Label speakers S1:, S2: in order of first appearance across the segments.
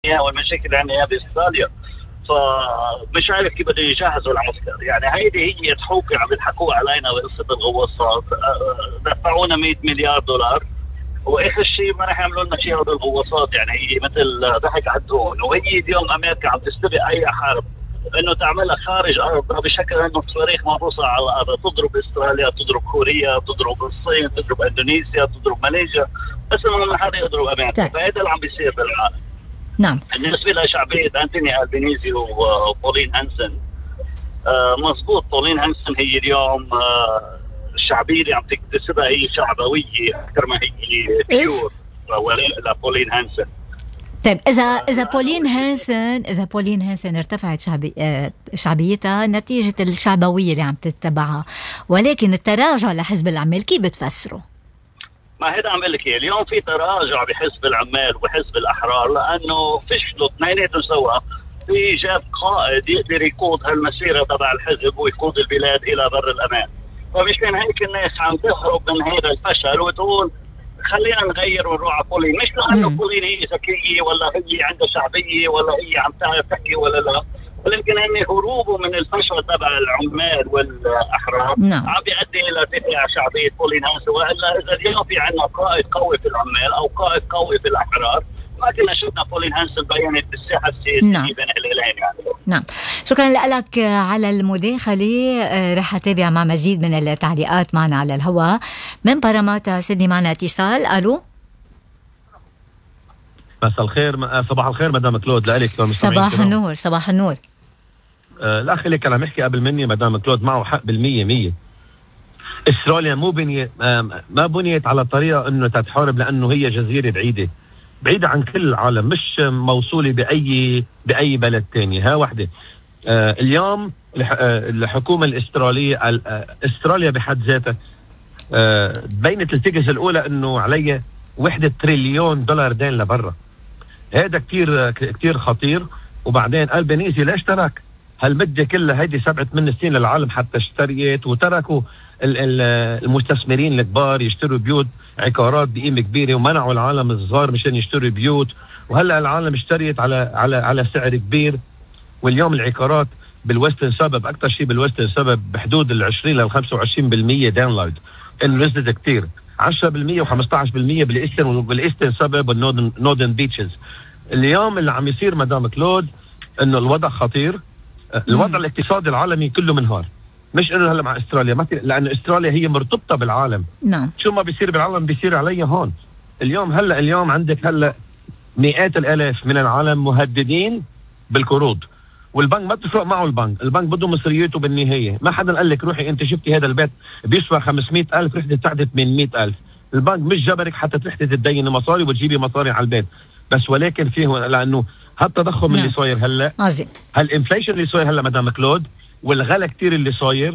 S1: والمشاكل يعني باستراليا. فمش عارف كيف بدهم يجهزوا العسكر. يعني هيدي هي تحوكي عم يضحكوا علينا بقصه الغواصات. دفعونا 100 مليار دولار واخر شيء ما راح يعملوا لنا شيء هذول الغواصات. يعني هي مثل ضحك على الدهون. وهي اليوم امريكا عم تستبق اي حرب انه تعملها خارج ارضها بشكل انه الصواريخ ما توصل على الارض، تضرب استراليا، تضرب كوريا، تضرب الصين، تضرب اندونيسيا، تضرب ماليزيا، بس انه ما حدا يضرب امريكا. فهذا اللي عم بيصير بالعالم.
S2: نعم.
S1: بالنسبه لشعبيه أنتوني ألبانيزي وبولين هانسن، مضبوط. بولين هانسن هي اليوم الشعبيه اللي عم تكتسبها هي شعبويه اكثر ما هي بيور ولا بولين هانسن.
S2: طيب إذا بولين هانسن ارتفعت شعبيتها نتيجة الشعبوية اللي عم تتبعها، ولكن التراجع لحزب العمال كيف بتفسره؟
S1: ما هذا عم اقول لك اليوم في تراجع بحزب العمال وحزب الاحرار لانه فشلوا اثنيناتهم سوا. في جاب قائد يقدر يقود هالمسيره تبع الحزب ويقود البلاد الى بر الامان. فمشان هيك الناس عم تهرب من هذا الفشل وتقول خلينا نغير ونروح على بولين. مش لانه بولين هي ذكيه ولا هي عندها شعبيه ولا هي عم تعرف تحكي ولا لا، ولكن هن هروبه من الفشل تبع العمال والاحرار عم بيؤدي الى ارتفاع شعبيه بولين هانسن. والا اذا اليوم في عندنا قائد قوي في العمال او قائد قوي في الاحرار ما كنا شفنا بولين هانسن بينت بالساحه السياسيه بين الهلالين يعني.
S2: نعم، شكرا لك على المداخله. رح اتابع مع مزيد من التعليقات معنا على الهواء. من باراماتا سيدني معنا اتصال. الو،
S3: مساء الخير. صباح الخير مدام كلود لك.
S2: صباح النور. صباح النور.
S3: الاخ اللي كان عم يحكي قبل مني مدام كلود معه حق بالمية. استراليا ما بنيت على طريقه انه تتحارب لانه هي جزيره بعيده عن كل العالم، مش موصوله باي بلد تاني. ها وحده. اليوم الحكومه الاستراليه استراليا بحد ذاتها بينت الفيجز الاولى انه علي 1 تريليون دولار دين لبرا. هذا كتير خطير. وبعدين ألبانيزي ليش ترك هالمدة كلها هيدي 7-8 سنين للعالم حتى اشتريت، وتركوا المستثمرين الكبار يشتروا بيوت عقارات بقيمة كبيرة ومنعوا العالم الصغار مشان يشتروا بيوت. وهلا العالم اشتريت على سعر كبير. واليوم العقارات بالويسترن سبب اكثر شيء بالويسترن سبب بحدود ال 20 لل 25% داونلاود انه نزلت كثير، 10% و15% بالايسترن سبب والنودن بيتشز. اليوم اللي عم يصير مدام كلود انه الوضع خطير. الوضع الاقتصادي العالمي كله منهار، مش انه هلا مع استراليا لانه استراليا هي مرتبطه بالعالم.
S2: نعم.
S3: شو ما بيصير بالعالم بيصير عليها هون. اليوم عندك مئات الالاف من العالم مهددين بالقروض، والبنك ما تفرق معه. البنك بده مصرياته بالنهايه. ما حدا قال لك روحي انت شفتي هذا البيت بيسوى 500,000 رحتي تعدت 800,000. البنك مش جبرك حتى تحتي تديني مصاري وتجيبي مصاري على البيت بس، ولكن فيه لانه هالتضخم اللي صاير هلا، هالانفليشن اللي صاير هلا مدام كلود، والغلا كتير اللي صاير،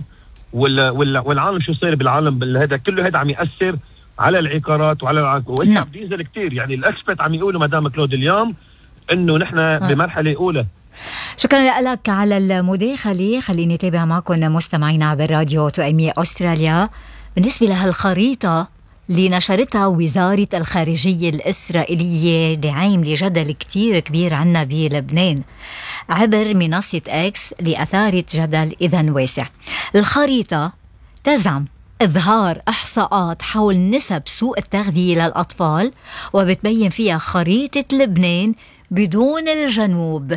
S3: والعالم شو صاير بالعالم هذا كله، هذا عم ياثر على العقارات وعلى ديزل كتير. يعني الاكسبرت عم يقولوا مدام كلود اليوم انه نحن بمرحله اولى.
S2: شكرا لك على المداخله. خليني اتابع معكم مستمعينا عبر راديو توأمية أستراليا. بالنسبه لهالخريطه اللي نشرتها وزارة الخارجية الإسرائيلية اللي عاملة جدل كتير كبير عنا بلبنان عبر منصة إكس اللي أثارت جدل إذن واسع. الخريطة تزعم إظهار إحصاءات حول نسب سوء التغذية للأطفال، وبتبين فيها خريطة لبنان بدون الجنوب.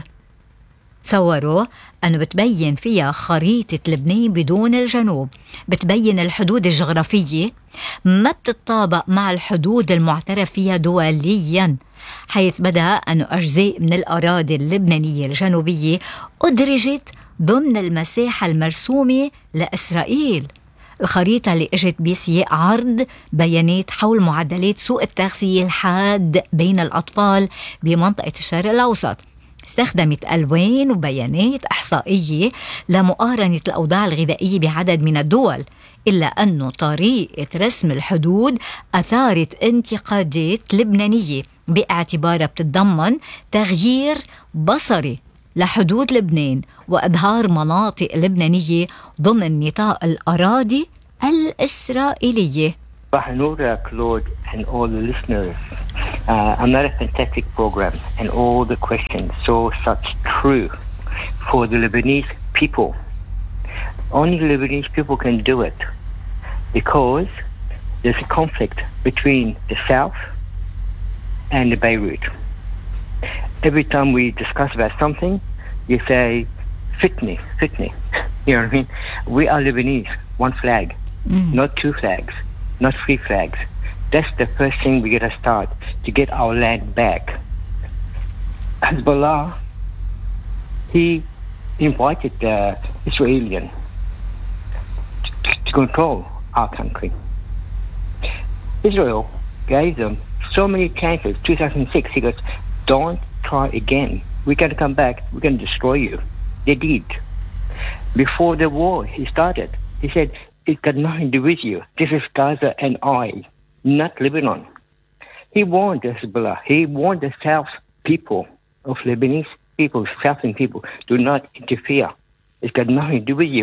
S2: تصوروا أنه بتبين فيها خريطة لبنان بدون الجنوب، بتبين الحدود الجغرافية ما بتطابق مع الحدود المعترف فيها دوليا، حيث بدأ أنه أجزاء من الأراضي اللبنانية الجنوبية أدرجت ضمن المساحة المرسومة لإسرائيل. الخريطة اللي اجت بسياق عرض بيانات حول معدلات سوء التغذية الحاد بين الأطفال بمنطقة الشرق الأوسط، استخدمت ألوان وبيانات إحصائية لمقارنة الأوضاع الغذائية بعدد من الدول، إلا أنه طريقة رسم الحدود أثارت انتقادات لبنانية باعتبارها بتتضمن تغيير بصري لحدود لبنان وإظهار مناطق لبنانية ضمن نطاق الأراضي الإسرائيلية.
S4: Bahanura, Claude, and all the listeners. Another fantastic program, and all the questions so such true for the Lebanese people. Only Lebanese people can do it because there's a conflict between the South and the Beirut. Every time we discuss about something, you say, fitni. You know what I mean? We are Lebanese, one flag, not two flags, not three flags. That's the first thing we got to start to get our land back. Hezbollah, he invited the Israelis to control our country. Israel gave them so many chances. 2006, he goes, don't try again. We're going to come back. We're going to destroy you. They did. Before the war he started, he said, it's got nothing to do with you. This is Gaza and I, not Lebanon. He warned Hezbollah. He warned the South people of Lebanese people, Southern people, do not interfere. It's got nothing to do with you.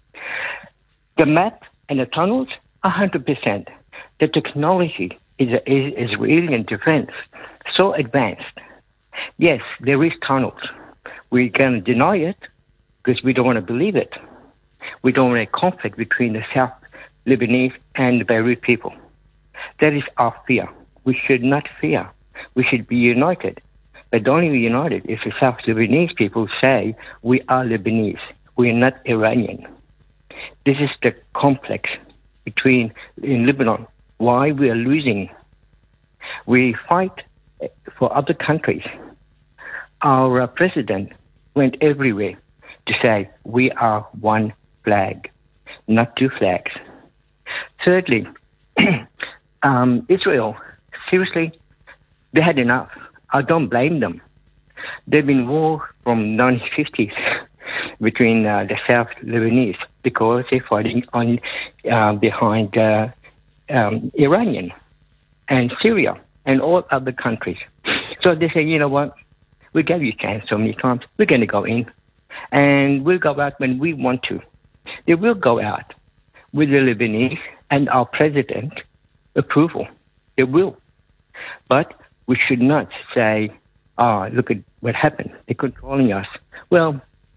S4: The map and the tunnels, 100%. The technology is Israeli defense so advanced. Yes, there is tunnels. We can deny it because we don't want to believe it. We don't want a conflict between the South Lebanese and the Beirut people. That is our fear. We should not fear. We should be united. But only be united if the South Lebanese people say, we are Lebanese. We are not Iranian. This is the complex in Lebanon. Why we are losing. We fight for other countries. Our president went everywhere to say, we are one flag, not two flags. Thirdly, Israel, seriously, they had enough. I don't blame them. They've been war from 1950s between the South Lebanese because they're fighting behind Iranian and Syria and all other countries. So they say, you know what? We gave you a chance so many times. We're going to go in. And we'll go out when we want to. They will go out with the Lebanese and our president approval. They will. But we should not say, look at what happened. They're controlling us. Well,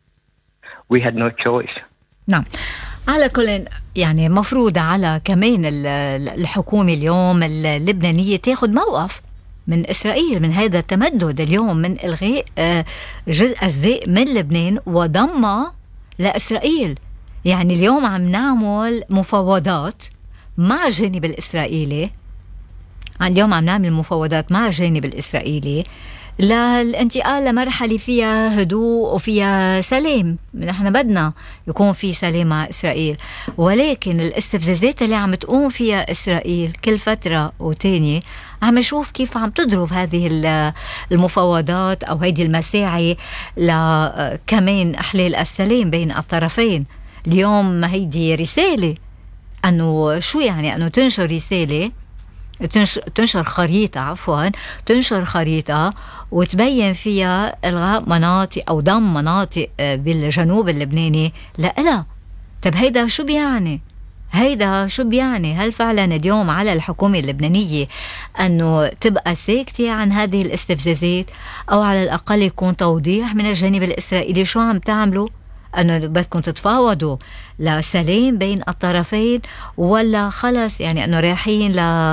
S4: we had no choice.
S2: نعم. على كل يعني مفروض على كمان الحكومة اليوم اللبنانية تاخد موقف من إسرائيل من هذا التمدد اليوم من إلغاء أجزاء من لبنان وضمها لإسرائيل. يعني اليوم عم نعمل مفاوضات مع الجانب الإسرائيلي. اليوم عم نعمل مفاوضات مع الجانب الإسرائيلي للانتقال لمرحلة فيها هدوء وفيها سلام. نحن بدنا يكون في سلام مع إسرائيل، ولكن الاستفزازات اللي عم تقوم فيها إسرائيل كل فترة وتانية عم نشوف كيف عم تضرب هذه المفاوضات أو هذه المساعي لكمان إحلال السلام بين الطرفين. اليوم هيدي رسالة أنه شو يعني أنه تنشر رسالة تنشر خريطة وتبين فيها إلغاء مناطق أو ضم مناطق بالجنوب اللبناني لإلها. طب هيدا شو بيعني؟ هل فعلا اليوم على الحكومة اللبنانية أنه تبقى ساكتة عن هذه الاستفزازات، أو على الأقل يكون توضيح من الجانب الإسرائيلي شو عم تعملوا؟ أنه بدكم تتفاوضوا لسلام بين الطرفين، ولا خلص يعني أنه رايحين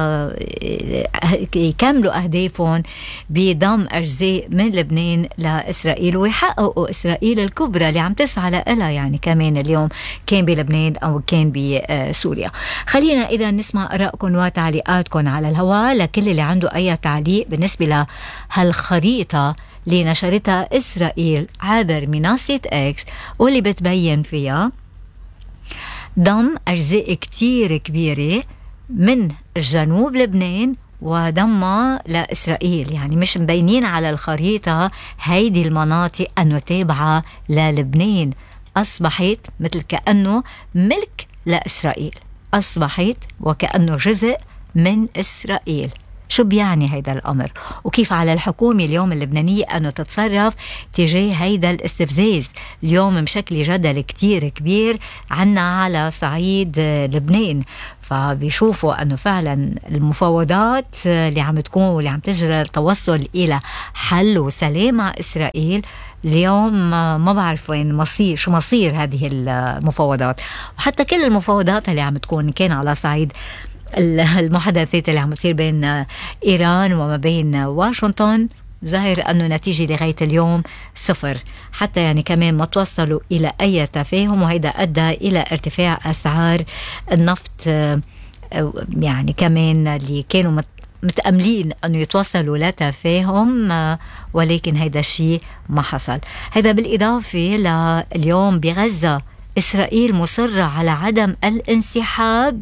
S2: يكملوا أهدافهم بضم أجزاء من لبنان لإسرائيل ويحققوا إسرائيل الكبرى اللي عم تسعى لها يعني كمان اليوم كان بلبنان أو كان بسوريا. خلينا إذا نسمع آرائكم وتعليقاتكم على الهواء لكل اللي عنده أي تعليق بالنسبة لهالخريطة اللي نشرتها إسرائيل عبر منصة إكس واللي بتبين فيها ضم أجزاء كتير كبيرة من جنوب لبنان وضمها لإسرائيل. يعني مش مبينين على الخريطة هيدي المناطق أنه تابعة للبنان، أصبحت مثل كأنه ملك لإسرائيل، أصبحت وكأنه جزء من إسرائيل. شو بيعني هيدا الأمر؟ وكيف على الحكومة اليوم اللبنانية أنه تتصرف تجاه هيدا الاستفزاز؟ اليوم مشكل جدل كتير كبير عنا على صعيد لبنان، فبيشوفوا أنه فعلا المفاوضات اللي عم تكون واللي عم تجرى التوصل إلى حل وسلام مع إسرائيل اليوم ما بعرف وين شو مصير هذه المفاوضات. وحتى كل المفاوضات اللي عم تكون كان على صعيد المحادثات اللي عم تصير بين إيران وما بين واشنطن، ظاهر أنه نتيجة لغاية اليوم صفر، حتى يعني كمان ما توصلوا إلى أي تفاهم، وهيدا أدى إلى ارتفاع أسعار النفط. يعني كمان اللي كانوا متأملين أنه يتوصلوا لتفاهم، ولكن هيدا الشيء ما حصل. هيدا بالإضافة لليوم بغزة إسرائيل مصرة على عدم الانسحاب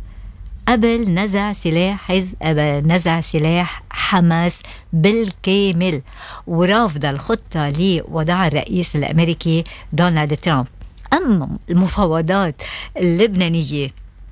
S2: قبل نزع سلاح حماس بالكامل، ورافضة الخطة لوضع الرئيس الأمريكي دونالد ترامب. أما المفاوضات اللبنانية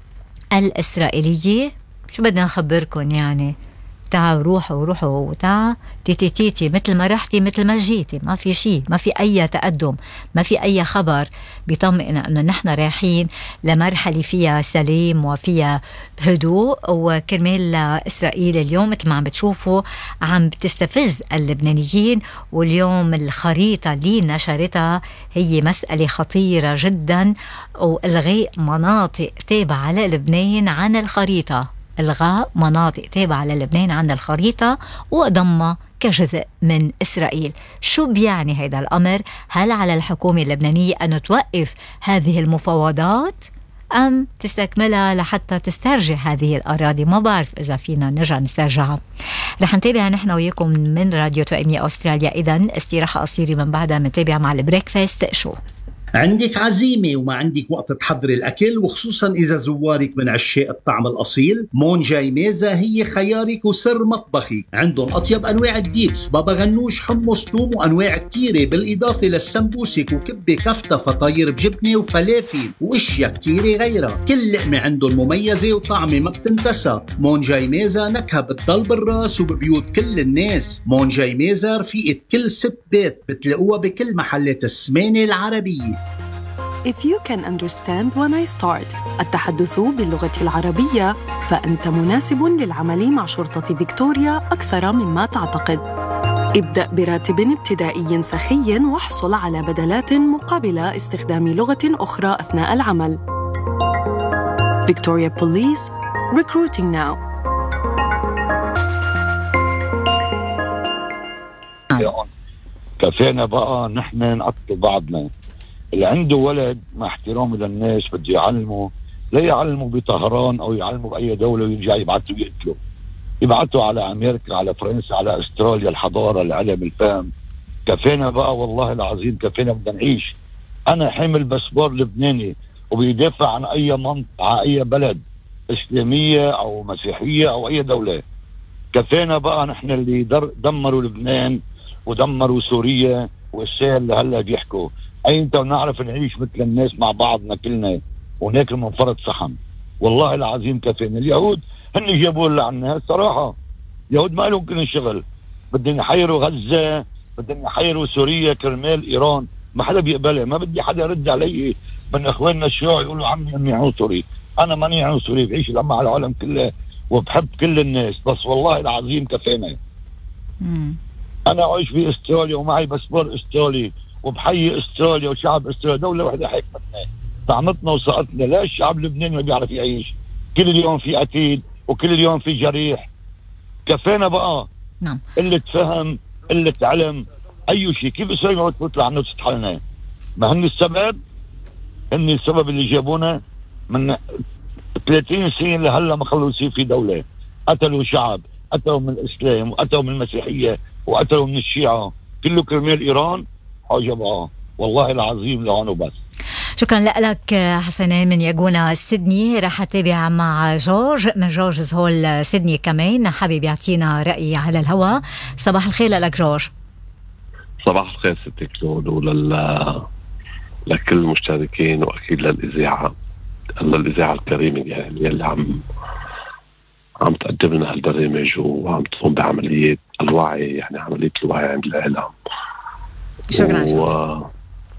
S2: الإسرائيلية شو بدنا نخبركن؟ يعني تعالوا روحوا وتعا تيتي مثل ما رحتي مثل ما جيتي، ما في شيء، ما في أي تقدم، ما في أي خبر بيطمئنا أنه نحن رايحين لمرحلة فيها سلام وفيها هدوء. وكرمال إسرائيل اليوم مثل ما عم بتشوفوا عم بتستفز اللبنانيين، واليوم الخريطة اللي نشرتها هي مسألة خطيرة جدا، وإلغاء مناطق تابعة للبنان عن الخريطة، إلغاء مناطق تابعة للبنان عن الخريطة وضمها كجزء من إسرائيل. شو بيعني هذا الأمر؟ هل على الحكومة اللبنانية أن توقف هذه المفاوضات أم تستكملها لحتى تسترجع هذه الأراضي؟ ما بعرف إذا فينا نرجع نسترجعها. رح نتابع نحن وياكم من راديو توأمية أستراليا. إذن استراحة قصيرة، من بعدها نتابع مع البريكفاست شو.
S5: عندك عزيمة وما عندك وقت تحضري الأكل، وخصوصا إذا زوارك من عشاق الطعم الأصيل، مون جاي ميزة هي خيارك وسر مطبخك. عندهم أطيب أنواع الديبس، بابا غنوش، حمص، توم، وأنواع كتيرة، بالإضافة للسمبوسك وكبة كفتة، فطاير بجبنة وفلافل واشياء كتيرة غيرها. كل لقمة عندهم مميزة وطعمة ما بتنتسى. مون جاي ميزة نكهة بتضل بالراس وببيوت كل الناس. مون جاي ميزة رفيقة كل ست بيت، بتلاقوها بكل محلات السمانة العربية.
S6: If you can understand when I start التحدث باللغة العربية، فأنت مناسب للعمل مع شرطة فيكتوريا أكثر مما تعتقد. ابدأ براتب ابتدائي سخي واحصل على بدلات مقابل استخدام لغة أخرى أثناء العمل. Victoria Police, recruiting now.
S7: كفينا بقى نحن نقتل بعضنا. اللي عنده ولد مع احترامي للناس بده يعلمه، لا يعلمه بطهران او يعلمه باي دوله ويرجع يبعثه يقتله، يبعثه على امريكا، على فرنسا، على استراليا، الحضاره، العلم، الفهم. كفينا بقى والله العظيم، كفينا، بدنا نعيش. انا حامل باسبور لبناني وبيدافع عن اي منطقه، عن اي بلد اسلاميه او مسيحيه او اي دوله. كفينا بقى نحن اللي دمروا لبنان ودمروا سوريا والشيء اللي هلا بيحكوا. انت ونعرف نعيش مثل الناس مع بعضنا كلنا وناكل من فرد صحن. والله العظيم كفينا. اليهود هن جابوا لنا عنا صراحه، اليهود ما لهم كل شغل، بدهم يحيروا غزه، بدهم يحيروا سوريا كرمال ايران. ما حدا بيقبلها، ما بدي حدا يرد علي من اخواننا الشيوعي يقولوا عمي اني عنصري. انا ماني عنصري، بعيش لما على العالم كله وبحب كل الناس، بس والله العظيم كفينا. انا عايش في استراليا ومعي باسبور استرالي وبحيي استراليا وشعب استراليا، دولة واحدة حكمتنا طعمتنا وسقتنا. لا الشعب اللبناني ما بيعرف يعيش، كل اليوم في قتيل وكل اليوم في جريح. كفينا بقى.
S2: نعم.
S7: قلة فهم، قلة علم، أي شيء. كيف إسرائيل تطلع عنه تستحلنا؟ ما هن السبب اللي جابونا من 30 سنة لهلا ما خلوا يصير في دولة. قتلوا شعب، قتلوا من الإسلام وقتلوا من المسيحية وقتلوا من الشيعة، كله كرمال إيران. عجبها والله العظيم لعنه. بس
S2: شكرا لك حسنين من ياجونا سيدني. رح اتابع مع جورج من جورج هول سيدني كمان، حابب يعطينا رأي على الهواء. صباح الخير لك جورج.
S8: صباح الخير ستي كلود، لكل المشتركين، واكيد للإذاعة الكريمة يعني اللي عم تقدم لنا هالبرامج وعم تقوم بعملية الوعي، يعني عملية الوعي عند الإعلام.
S2: شكرا.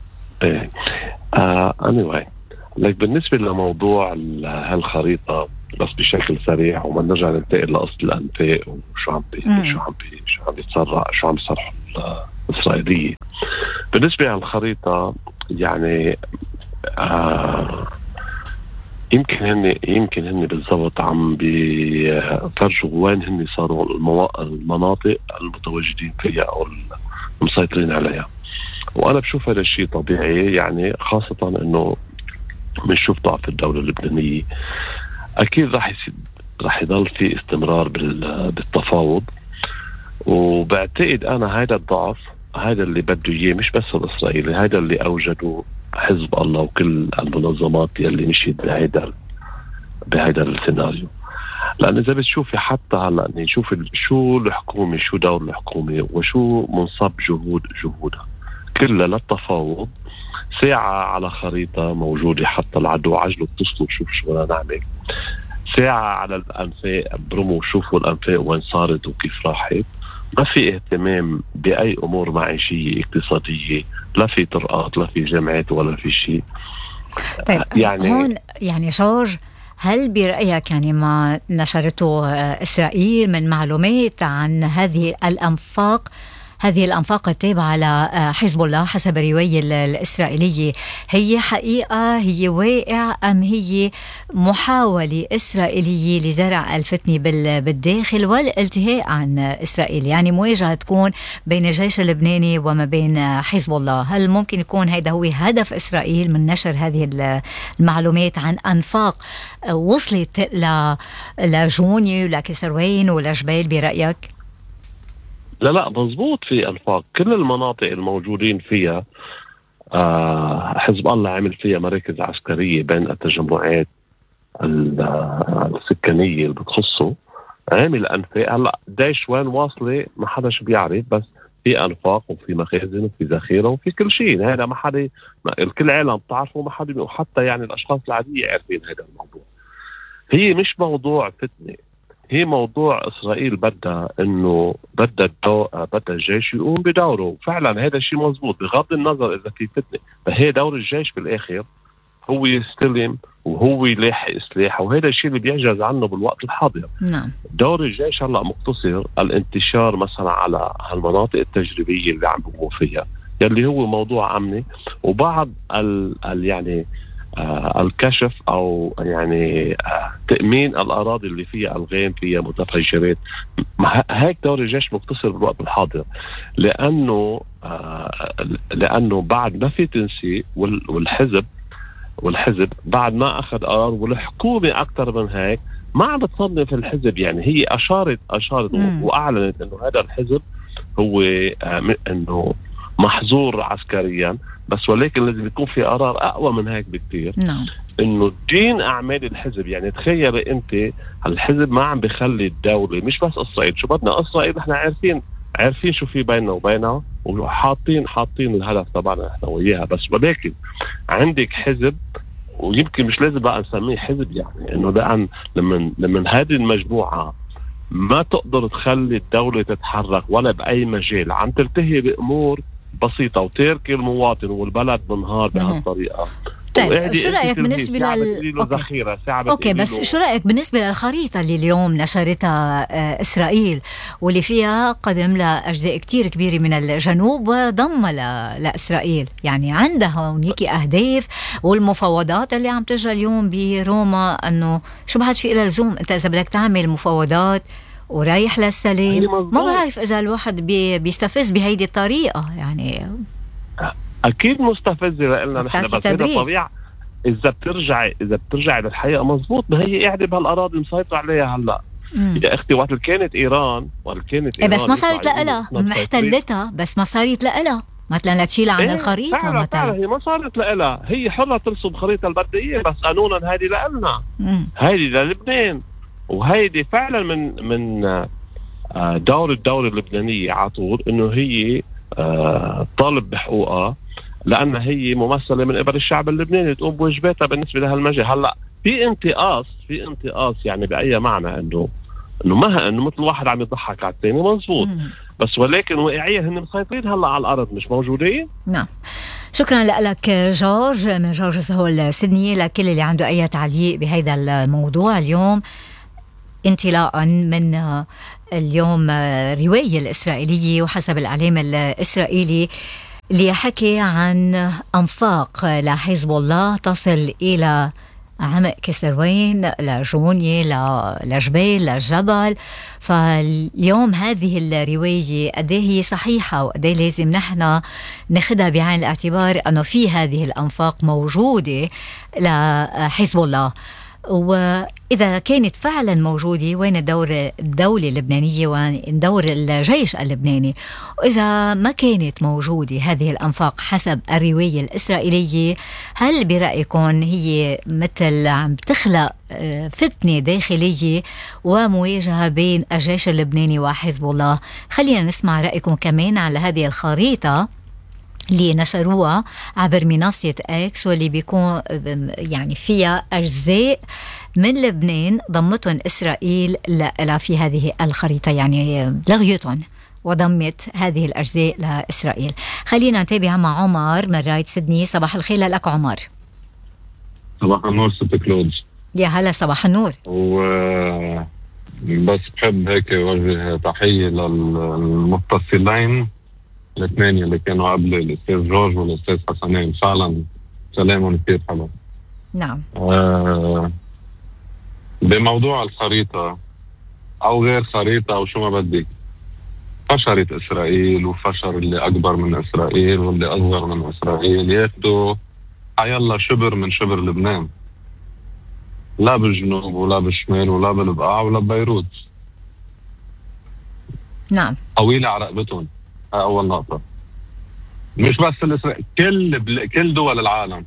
S8: anyway لك بالنسبة لموضوع هالخريطة بس بشكل سريع، وما نرجع ننتقل لقصة الأنفاق وشو عم بيتصرح، شو عم يصرحوا الإسرائيلية. بالنسبة للخريطة يعني يمكن هن بالضبط عم بيفرجوا وين هن صاروا المناطق المتواجدين فيها أو المسيطرين عليها. وأنا بشوف هذا الشيء طبيعي، يعني خاصة إنه بنشوف ضعف الدولة اللبنانية. أكيد رح يضل في استمرار بالتفاوض، وبعتقد أنا هذا الضعف هذا اللي بده إياه مش بس الإسرائيلي، هذا اللي أوجدوا حزب الله وكل المنظمات اللي مشيت بهذا السيناريو. لأن إذا بتشوفي حتى هلا نشوف شو الحكومة، شو دور الحكومة وشو منصب جهودها كلها للتفاوض. ساعة على خريطة موجودة حتى العدو عجله اتصلوا شوف شو بدنا نعمل. ساعة على الأنفاق برموا شوفوا الأنفاق وين صارت وكيف راحت. ما في اهتمام بأي أمور معيشية اقتصادية، لا في طرقات لا في جامعات ولا في شيء.
S2: طيب يعني هون يعني جورج، هل برأيك يعني ما نشرته إسرائيل من معلومات عن هذه الأنفاق التابعة لحزب الله حسب الرواية الإسرائيلية، هي حقيقة، هي واقع، أم هي محاولة إسرائيلية لزرع الفتنة بالداخل والالتهاء عن إسرائيل، يعني مواجهة تكون بين الجيش اللبناني وما بين حزب الله؟ هل ممكن يكون هذا هو هدف إسرائيل من نشر هذه المعلومات عن أنفاق وصلت لجوني ولكسروين ولجبال برأيك؟
S8: لا مظبوط، في أنفاق كل المناطق الموجودين فيها. حزب الله عمل فيها مراكز عسكرية بين التجمعات السكانية اللي بتخصه، عامل أنفاق. هلا دايش وين واصلة ما حداش بيعرف، بس في أنفاق وفي مخازن وفي ذخيرة وفي كل شيء. هذا ما حدا، الكل عالم بتعرفه، ما حدا، وحتى يعني الأشخاص العادية عارفين هذا الموضوع. هي مش موضوع فتنة، هي موضوع إسرائيل بدها إنه بدها الجيش يقوم بدوره. فعلا هذا الشيء مزبوط بغض النظر إذا في فتنة، فهي دور الجيش بالآخر هو يستلم وهو يلاحق سلاحه، وهذا الشيء اللي بيعجز عنه بالوقت الحاضر.
S2: نعم.
S8: دور الجيش هلا مقتصر الانتشار مثلا على هالمناطق التجريبية اللي عم بقوموا فيها، يلي هو موضوع أمني، وبعض يعني الكشف أو يعني تأمين الأراضي اللي فيها ألغام، فيها متفجرات. هيك دور الجيش مقتصر بالوقت الحاضر، لأنه بعد ما في تنسيق، والحزب بعد ما أخذ قرار، والحكومة أكتر من هيك ما عم بتصنف الحزب. يعني هي أشارت وأعلنت أنه هذا الحزب هو أنه محظور عسكريا، بس ولكن لازم يكون في قرار أقوى من هيك بكتير.
S2: نعم.
S8: إنه دين أعمال الحزب. يعني تخيل أنت الحزب ما عم بيخلي الدولة، مش بس إسرائيل، شو بدنا إسرائيل إحنا عارفين شو في بيننا وبينها، وحاطين الهدف طبعا إحنا وياها، بس ولكن عندك حزب، ويمكن مش لازم بقى نسميه حزب، يعني إنه ده لمن هذه المجموعة ما تقدر تخلي الدولة تتحرك ولا بأي مجال، عم تلتهي بأمور بسيطة وترك المواطن والبلد بنهار بهالطريقة.
S2: طيب شو رأيك بالنسبة أوكي بس شو رأيك بالنسبة للخريطة اللي اليوم نشرتها إسرائيل، واللي فيها قدم لأجزاء كتير كبيرة من الجنوب وضم لإسرائيل، يعني عندها هونيك أهداف، والمفاوضات اللي عم تجرى اليوم بروما، أنه شو بعد في إلى لزوم أنت إذا بدك تعمل مفاوضات ورايح للسلام؟ ما بعرف إذا الواحد بيستفز بهيدي الطريقة. يعني
S8: أكيد مستفزة لأننا نحن بس طبيعة. إذا بترجع للحقيقة مزبوط، ما هي قاعدة بهالأراضي مسيطرة عليها هلا يا أختي. وقت كانت إيران
S2: بس ما صارت لها محتلتها، بس ما صارت لها مثلا لتشيلها عن الخريطة. مثلا
S8: هي ما صارت لها، هي حرة ترسم خريطة البلدية، بس قانونا هذه لنا، هذه للبنان. وهيدي فعلا من دور الدولة اللبنانية عطول إنه هي طالب بحقوقها، لأن هي ممثلة من قبل الشعب اللبناني تقوم بواجباتها بالنسبة لهالمجال. هلا في انتقاص يعني بأي معنى، إنه انه ما انه مثل واحد عم يضحك على الثاني، مزبوط. بس ولكن واقعية هن مسيطرين هلا على الارض، مش موجودين.
S2: نعم. شكرا لك جورج من جورج سهول سيدني. لكل اللي عنده اي تعليق بهذا الموضوع اليوم، انطلاقا من اليوم رواية الإسرائيلية وحسب الإعلام الإسرائيلي اللي حكي عن أنفاق لحزب الله تصل إلى عمق كسروين لجوني لجبال للجبل. فاليوم هذه الرواية قد هي صحيحة وقد لازم نحن ناخدها بعين الاعتبار أنه في هذه الأنفاق موجودة لحزب الله، وإذا كانت فعلا موجودة وين دور الدولة اللبنانية وين دور الجيش اللبناني؟ وإذا ما كانت موجودة هذه الأنفاق حسب الرواية الإسرائيلية، هل برأيكم هي مثل عم بتخلق فتنة داخلية ومواجهة بين الجيش اللبناني وحزب الله؟ خلينا نسمع رأيكم كمان على هذه الخريطة اللي نشروها عبر منصة اكس، واللي بيكون يعني فيها أجزاء من لبنان ضمتهم إسرائيل لا في هذه الخريطة، يعني لغيتهم وضمت هذه الأجزاء لإسرائيل. خلينا نتابع مع عمر من رايد سيدني. صباح الخير لك عمر.
S9: صباح النور ست كلود.
S2: يا هلا صباح النور.
S9: بس بحب هيك وجه تحية للمتصلين الاثنين اللي كانوا قبل، الأستاذ جورج والأستاذ حسنين، فعلا كلامهم كثير حلو.
S2: نعم.
S9: بموضوع الخريطة أو غير خريطة أو شو ما بدك، فشرت إسرائيل وفشر اللي أكبر من إسرائيل واللي أصغر من إسرائيل ياخدوا حيالله شبر من شبر لبنان، لا بالجنوب ولا بالشمال ولا بالبقاع ولا ببيروت.
S2: نعم.
S9: طويلة على رقبتهم. أول نقطة. مش بس الإسرائيل، كل دول العالم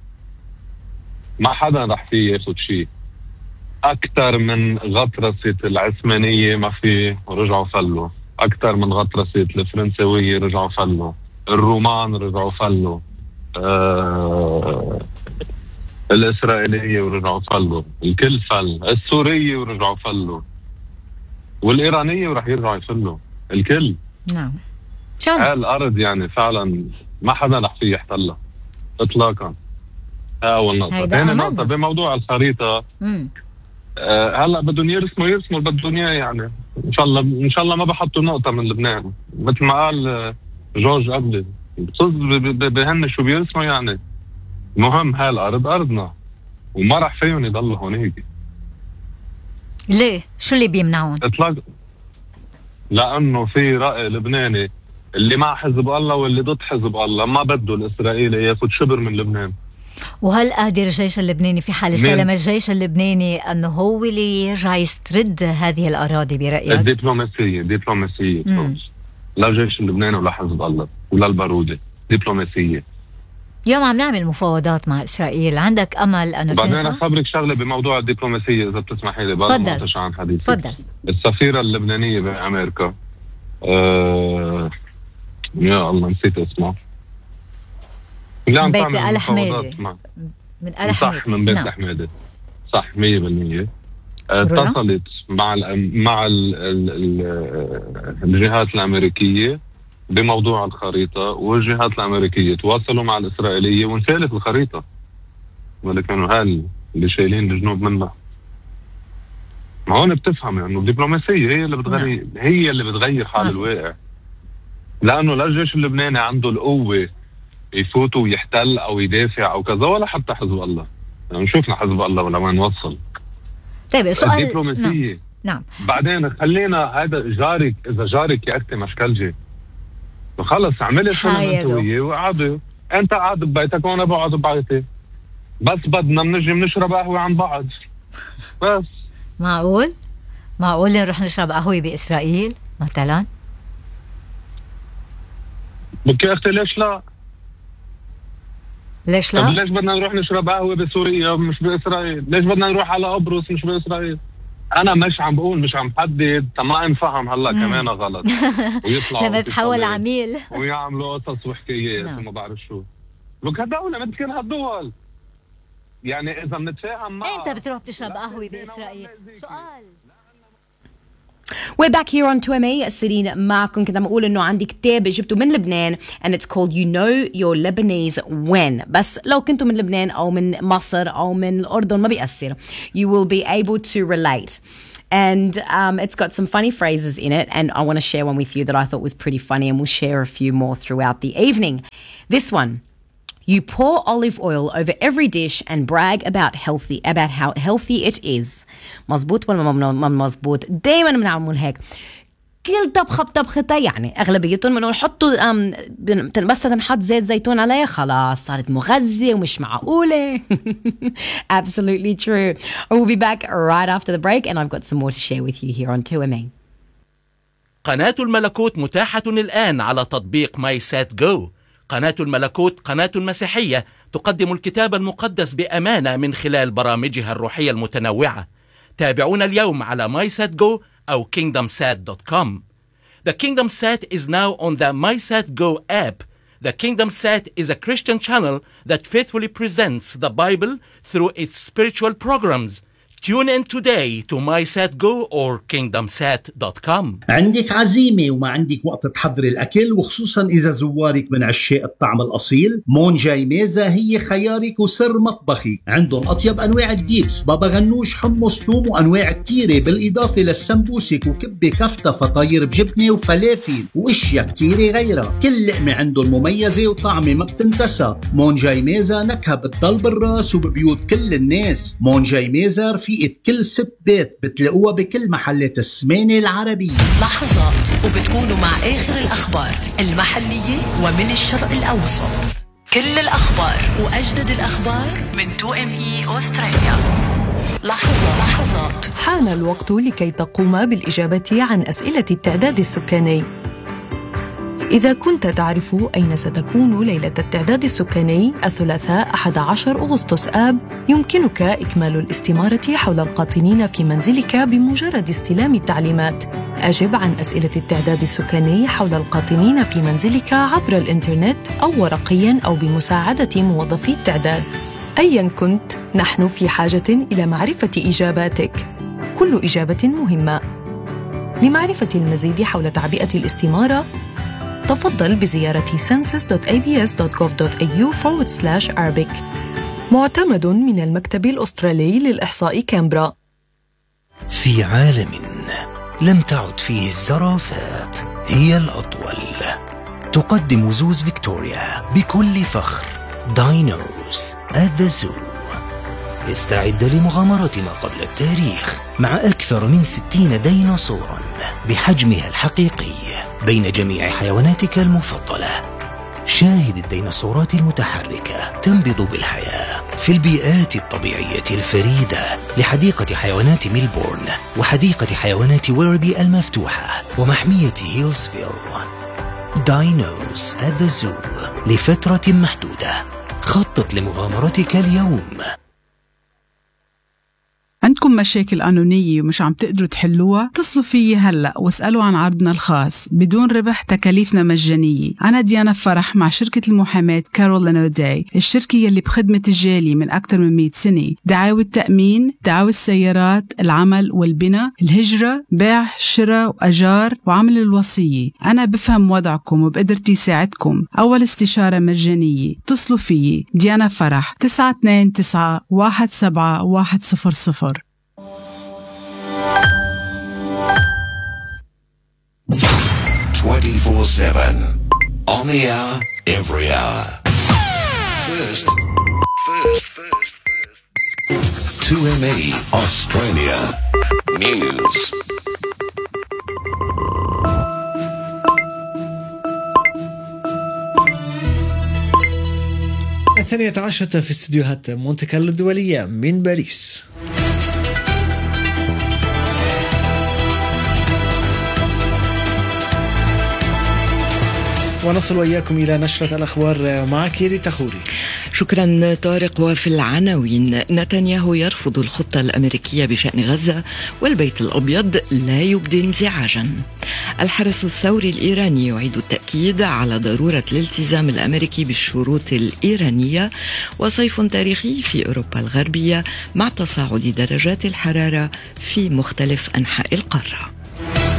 S9: ما حدا رح فيه ياخد شيء. أكثر من غطرسة العثمانية ما فيه ورجعوا فلوا، أكثر من غطرسة الفرنسوية رجعوا فلوا، الرومان رجعوا فلوا، الإسرائيلية ورجعوا فلوا، الكل فل، السورية ورجعوا فلوا، والإيرانية ورح يرجعوا يفلوا، الكل.
S2: نعم.
S9: هالأرض يعني فعلا ما حدا رح فيه يحتلها إطلاقا. أول نقطة. ثاني نقطة بموضوع الخريطة، هلا بدهم يرسموا بدهم اياه، يعني ان شاء الله ما بحطوا نقطة من لبنان مثل ما قال جورج قبل، بهن شو بيرسموا يعني. مهم هالأرض أرضنا وما رح فيهم يضلوا هونيك.
S2: ليه؟ شو اللي بيمنعون؟
S9: إطلاق، لأنه في رأي لبناني اللي مع حزب الله واللي ضد حزب الله ما بده الإسرائيلي ياخد شبر من لبنان.
S2: وهل قادر الجيش اللبناني في حال سلم الجيش اللبناني أنه هو اللي يرجع يسترد هذه الأراضي برأيك؟
S9: دبلوماسية لا الجيش اللبناني ولا حزب الله ولا البارودة، دبلوماسية.
S2: اليوم عم نعمل مفاوضات مع إسرائيل، عندك أمل أنه
S9: بعدين أنا خبرك شغلة بموضوع الدبلوماسية إذا بتسمحي لي بعد ما أنتش عن حديثي.
S2: تفضل.
S9: السفيرة اللبنانية بأمريكا يا الله نسيت اسمه،
S2: من بيت الحميدي. من الحميدي.
S9: صح، من بيت الحميدي. صح 100%. اتصلت مع الجهات الأمريكية بموضوع الخريطة، والجهات الأمريكية تواصلوا مع الإسرائيلية وانسالت الخريطة، ولا كانوا اللي شايلين الجنوب منها. ما هون بتفهم انه الدبلوماسية هي اللي بتغير حال الواقع، لأنه لا الجيش اللبناني عنده القوة يفوت ويحتل أو يدافع أو كذا، ولا حتى حزب الله. يعني شوفنا حزب الله ولا وين وصل.
S2: طيب السؤال
S9: الدبلوماسية.
S2: نعم.
S9: بعدين خلينا هذا جارك، إذا جارك يا أختي مشكلجي خلص اعملي سلم انت وياه وقعدوا، انت قاعد ببيتك وانا بقعد ببيتي، بس بدنا بنجي بنشرب قهوة عن بعض بس.
S2: معقول نروح نشرب قهوة بإسرائيل مثلا؟
S9: بك يا أختي ليش لا؟
S2: ليش لا؟
S9: ليش بدنا نروح نشرب قهوة بسوريا مش بإسرائيل؟ ليش بدنا نروح على قبرص مش بإسرائيل؟ أنا مش عم بقول، مش عم حدد، ما انفهم هلا كمان غلط ويطلعوا
S2: لما تحول عميل
S9: ويعملوا قصص وحكايات وما بعرف شو. لك هالدولة مثل كل هالدول، يعني إذا بنتفاهم
S2: أنت بتروح بتشرب قهوة بإسرائيل. سؤال
S10: We're back here on 2MA سيرين معكم. كنت عم أقول إنه عندي كتاب جبته من لبنان and it's called You Know Your Lebanese When. بس لو كنتوا من لبنان أو من مصر أو من الأردن ما بيأثر. You will be able to relate. And it's got some funny phrases in it, and I want to share one with you that I thought was pretty funny, and we'll share a few more throughout the evening. This one. You pour olive oil over every dish and brag about how healthy it is. مزبوط ولا ما مزبوط؟ دايما بنعمل هيك. كل طبخة بطبختها يعني أغلبيتهم بنقول حطوا بس تنحط زيت زيتون عليها خلاص صارت مغذية ومش معقولة. Absolutely true. We'll be back right after the break, and I've got some more to share with you here on 2MA.
S11: قناة الملكوت متاحة الآن على تطبيق MySatGo. قناة الملكوت قناة مسيحية تقدم الكتاب المقدس بأمانة من خلال برامجها الروحية المتنوعة. تابعونا اليوم على MySatGo أو KingdomSat.com. The KingdomSat is now on the MySatGo app. The KingdomSat is a Christian channel that faithfully presents the Bible through its spiritual programs. Tune in today to MySatGo or KingdomSat.com.
S5: عندك عزيمة وما عندك وقت تحضري الأكل، وخصوصا إذا زوارك من عشاق الطعم الأصيل، مون جاي ميزة هي خيارك وسر مطبخك. عندهم أطيب أنواع الديبس، بابا غنوش، حمص، توم، وأنواع كتيرة، بالإضافة للسمبوسك وكبة كفتة فطاير بجبنة وفلافل وإشياء كتيرة غيرها. كل لقمة عندهم مميزة وطعمة ما بتنتسى. مون جاي ميزة نكهة بتضل بالراس وببيوت كل الناس. مون جاي ميزة رفيقة كل ست بيت، بتلاقوها بكل محلات السمانة العربية.
S12: لحظات وبتكونوا مع آخر الأخبار المحلية ومن الشرق الأوسط. كل الأخبار وأجدد الأخبار من 2ME أستراليا. لحظات.
S6: حان الوقت لكي تقوم بالإجابة عن أسئلة التعداد السكاني. إذا كنت تعرف أين ستكون ليلة التعداد السكاني الثلاثاء 11 أغسطس آب، يمكنك إكمال الاستمارة حول القاطنين في منزلك بمجرد استلام التعليمات. أجب عن أسئلة التعداد السكاني حول القاطنين في منزلك عبر الإنترنت أو ورقياً أو بمساعدة موظفي التعداد. أياً كنت، نحن في حاجة إلى معرفة إجاباتك. كل إجابة مهمة. لمعرفة المزيد حول تعبئة الاستمارة، تفضل بزيارة census.abs.gov.au/Arabic. معتمد من المكتب الأسترالي للإحصاء كامبرا.
S13: في عالم لم تعد فيه الزرافات هي الأطول، تقدم زوز فيكتوريا بكل فخر داينوز at the Zoo. استعد لمغامرة ما قبل التاريخ مع أكثر من 60 ديناصوراً بحجمها الحقيقي بين جميع حيواناتك المفضلة. شاهد الديناصورات المتحركة تنبض بالحياة في البيئات الطبيعية الفريدة لحديقة حيوانات ميلبورن وحديقة حيوانات ويربي المفتوحة ومحمية هيلزفيل. داينوز at the Zoo لفترة محدودة. خطط لمغامرتك اليوم.
S14: عندكم مشاكل قانونية ومش عم تقدروا تحلوها؟ اتصلوا فيي هلأ واسألوا عن عرضنا الخاص بدون ربح، تكاليفنا مجانية. أنا ديانا فرح مع شركة المحاماة كارول أوداي، الشركة يلي بخدمة الجالية من أكثر من 100 سنة. دعاوى التأمين، دعاوى السيارات، العمل والبناء، الهجرة، بيع، شراء وأجار، وعمل الوصية. أنا بفهم وضعكم وبقدرتي ساعدكم. أول استشارة مجانية. اتصلوا فيي ديانا فرح 929-17100.
S15: 24/7 on the hour, every hour. First. 2ME Australia News.
S16: الثانية عشرة في استديوهات مونte كارلو الدولية من باريس. ونصل وإياكم إلى نشرة الأخبار مع كيري تخوري.
S17: شكرا طارق. وفي العناوين: نتنياهو يرفض الخطة الأمريكية بشأن غزة، والبيت الأبيض لا يبدي انزعاجا. الحرس الثوري الإيراني يعيد التأكيد على ضرورة الالتزام الأمريكي بالشروط الإيرانية. وصيف تاريخي في أوروبا الغربية مع تصاعد درجات الحرارة في مختلف أنحاء القارة.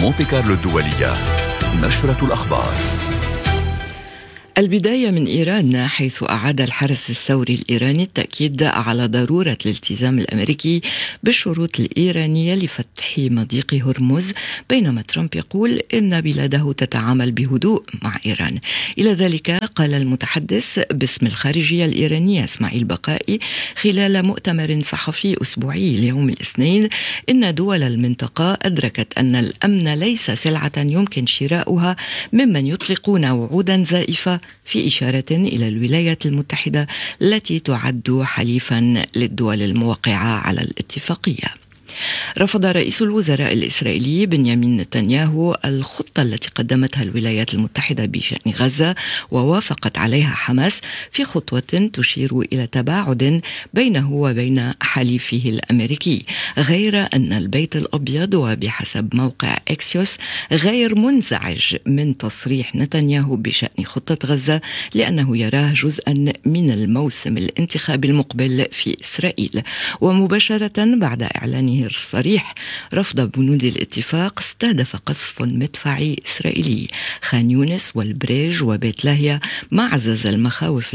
S18: مونتي كارلو الدولية. نشرة الأخبار.
S17: البداية من إيران، حيث أعاد الحرس الثوري الإيراني التأكيد على ضرورة الالتزام الأمريكي بالشروط الإيرانية لفتح مضيق هرمز، بينما ترامب يقول إن بلاده تتعامل بهدوء مع إيران. إلى ذلك قال المتحدث باسم الخارجية الإيرانية إسماعيل بقائي خلال مؤتمر صحفي أسبوعي اليوم الاثنين إن دول المنطقة أدركت أن الأمن ليس سلعة يمكن شراؤها ممن يطلقون وعودا زائفة، في إشارة إلى الولايات المتحدة التي تعد حليفا للدول الموقعة على الاتفاقية. رفض رئيس الوزراء الإسرائيلي بنيامين نتنياهو الخطة التي قدمتها الولايات المتحدة بشأن غزة ووافقت عليها حماس في خطوة تشير إلى تباعد بينه وبين حليفه الأمريكي، غير أن البيت الأبيض وبحسب موقع إكسيوس غير منزعج من تصريح نتنياهو بشأن خطة غزة، لأنه يراه جزءا من الموسم الانتخابي المقبل في إسرائيل. ومباشرة بعد إعلانه الصريح رفض بنود الاتفاق، استهدف قصف مدفعي إسرائيلي خان يونس والبريج وبيت لاهيا، ما عزز المخاوف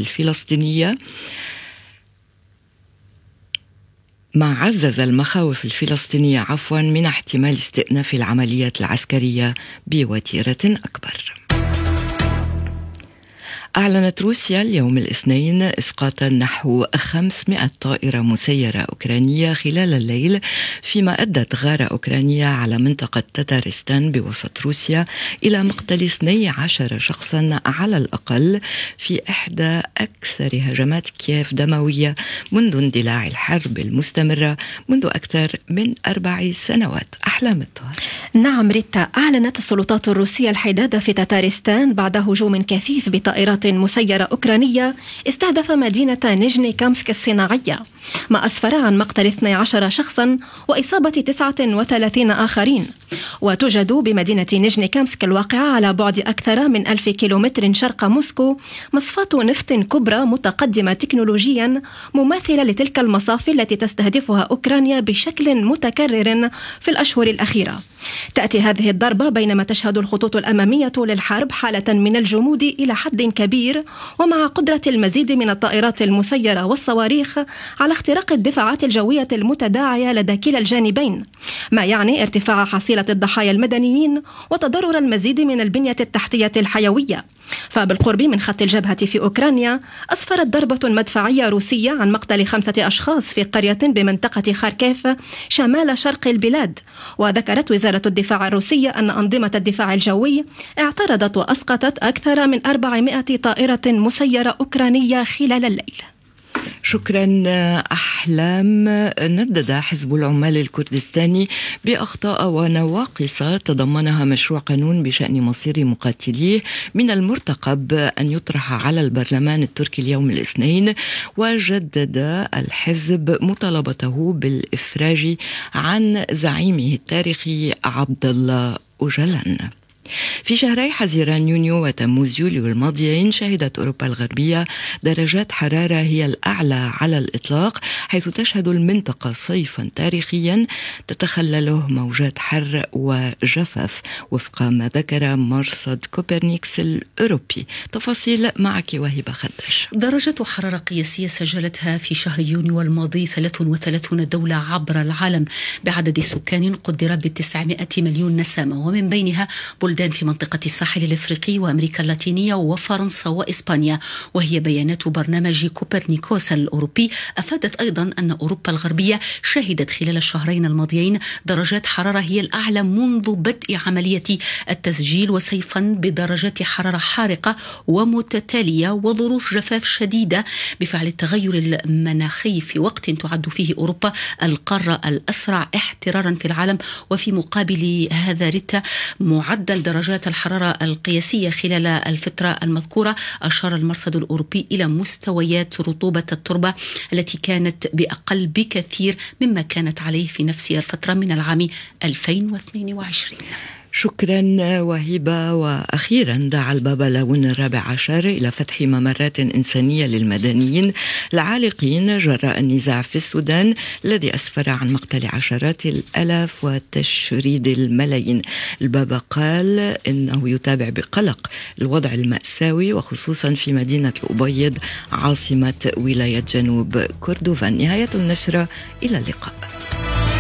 S17: الفلسطينية من احتمال استئناف العمليات العسكرية بوتيرة أكبر. أعلنت روسيا اليوم الاثنين إسقاط نحو 500 طائرة مسيرة أوكرانية خلال الليل، فيما أدت غارة أوكرانية على منطقة تتارستان بوسط روسيا إلى مقتل 12 شخصا على الأقل في إحدى أكثر هجمات كييف دموية منذ اندلاع الحرب المستمرة منذ أكثر من 4 سنوات. أحلام الطاهر.
S19: نعم ريتا، أعلنت السلطات الروسية الحداد في تتارستان بعد هجوم كثيف بطائرات مسيرة أوكرانية استهدف مدينة نيجني كامسك الصناعية، ما أسفر عن مقتل 12 شخصا وإصابة 39 آخرين. وتوجد بمدينة نيجني كامسك الواقعة على بعد أكثر من 1000 كيلومتر شرق موسكو مصفاة نفط كبرى متقدمة تكنولوجيا مماثلة لتلك المصافي التي تستهدفها أوكرانيا بشكل متكرر في الأشهر الأخيرة. تأتي هذه الضربة بينما تشهد الخطوط الأمامية للحرب حالة من الجمود إلى حد كبير، ومع قدرة المزيد من الطائرات المسيرة والصواريخ على اختراق الدفاعات الجوية المتداعية لدى كلا الجانبين، ما يعني ارتفاع حصيلة الضحايا المدنيين وتضرر المزيد من البنية التحتية الحيوية. فبالقرب من خط الجبهة في أوكرانيا أسفرت ضربة مدفعية روسية عن مقتل 5 أشخاص في قرية بمنطقة خاركيف شمال شرق البلاد. وذكرت وزارة الدفاع الروسية أن أنظمة الدفاع الجوي اعترضت وأسقطت أكثر من 400 طائرة مسيرة أوكرانية خلال الليل.
S17: شكرا أحلام. ندد حزب العمال الكردستاني بأخطاء ونواقص تضمنها مشروع قانون بشأن مصير مقاتليه من المرتقب أن يطرح على البرلمان التركي اليوم الاثنين. وجدد الحزب مطالبته بالإفراج عن زعيمه التاريخي عبد الله أوجلان. في شهري حزيران يونيو وتموز يوليو الماضيين شهدت أوروبا الغربية درجات حرارة هي الأعلى على الإطلاق، حيث تشهد المنطقة صيفا تاريخيا تتخلله موجات حر وجفاف وفق ما ذكر مرصد كوبرنيكس الأوروبي. تفاصيل معك وهبة خدش.
S20: درجة حرارة قياسية سجلتها في شهر يونيو الماضي 33 دولة عبر العالم بعدد سكان قدر ب900 مليون نسمة، ومن بينها بلدان في منطقة الساحل الأفريقي وأمريكا اللاتينية وفرنسا وإسبانيا. وهي بيانات برنامج كوبرنيكوس الأوروبي أفادت أيضا أن أوروبا الغربية شهدت خلال الشهرين الماضيين درجات حرارة هي الأعلى منذ بدء عملية التسجيل، وصيفا بدرجات حرارة حارقة ومتتالية وظروف جفاف شديدة بفعل التغير المناخي في وقت تعد فيه أوروبا القارة الأسرع احترارا في العالم. وفي مقابل هذا ريتا معدل درجات الحرارة القياسية خلال الفترة المذكورة أشار المرصد الأوروبي إلى مستويات رطوبة التربة التي كانت بأقل بكثير مما كانت عليه في نفس الفترة من العام 2022.
S17: شكرا وهبة. وأخيرا دعا البابا لاون الرابع عشر إلى فتح ممرات إنسانية للمدنيين العالقين جراء النزاع في السودان الذي أسفر عن مقتل عشرات الآلاف وتشريد الملايين. البابا قال إنه يتابع بقلق الوضع المأساوي وخصوصا في مدينة الأبيض عاصمة ولاية جنوب كردوفان. نهاية النشرة، إلى اللقاء.